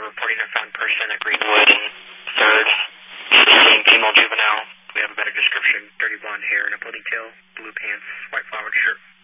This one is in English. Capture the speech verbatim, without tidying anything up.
reporting a found person at Greenwood and third. sixteen, female juvenile. We have a better description. Dirty blonde hair and a ponytail, blue pants, white flowered shirt.